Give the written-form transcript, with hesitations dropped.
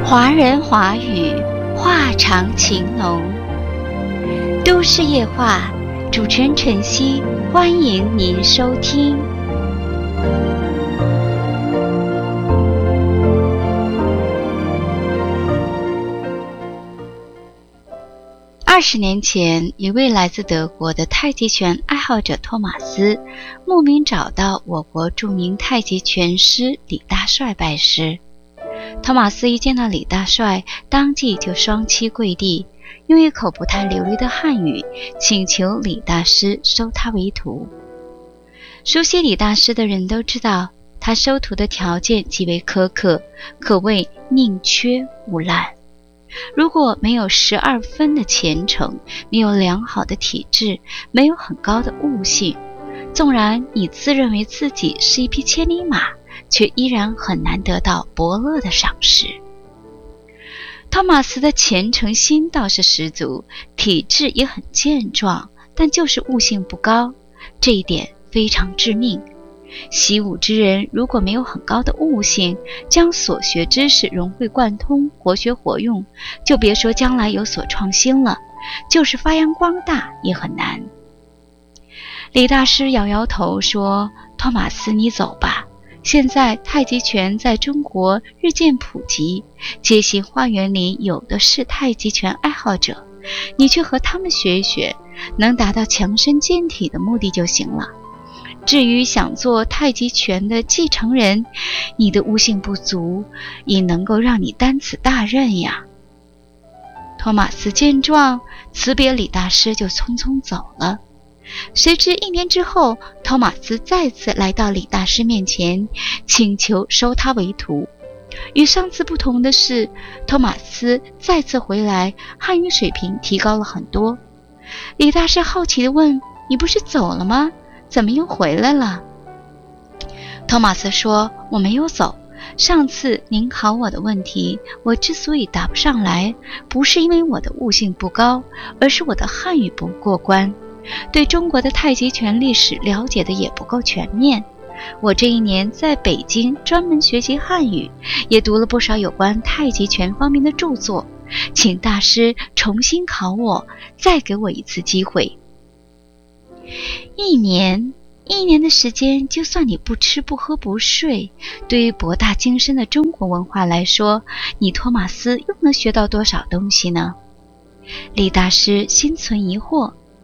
华人华语，话长情浓。都市夜话，主持人晨曦，欢迎您收听。20年前，一位来自德国的太极拳爱好者托马斯，慕名找到我国著名太极拳师李大帅拜师。托马斯一见到李大帅，当即就双膝跪地，用一口不太流利的汉语请求李大师收他为徒。熟悉李大师的人都知道，他收徒的条件极为苛刻，可谓宁缺毋滥。如果没有12分的虔诚，没有良好的体质，没有很高的悟性，纵然你自认为自己是一匹千里马，却依然很难得到伯乐的赏识。托马斯的虔诚心倒是十足，体质也很健壮，但就是悟性不高，这一点非常致命。习武之人如果没有很高的悟性，将所学知识融会贯通，活学活用，就别说将来有所创新了，就是发扬光大也很难。李大师摇摇头说，托马斯，你走吧，现在太极拳在中国日渐普及，街心花园里有的是太极拳爱好者，你去和他们学一学，能达到强身健体的目的就行了。至于想做太极拳的继承人，你的悟性不足，也能够让你担此大任呀。托马斯见状，辞别李大师就匆匆走了。谁知1年之后，托马斯再次来到李大师面前，请求收他为徒。与上次不同的是，托马斯再次回来，汉语水平提高了很多。李大师好奇地问，你不是走了吗？怎么又回来了？托马斯说，我没有走，上次您考我的问题，我之所以答不上来，不是因为我的悟性不高，而是我的汉语不过关，对中国的太极拳历史了解的也不够全面。我这1年在北京专门学习汉语，也读了不少有关太极拳方面的著作，请大师重新考我，再给我一次机会。1年的时间，就算你不吃不喝不睡，对于博大精深的中国文化来说，你托马斯又能学到多少东西呢？李大师心存疑惑，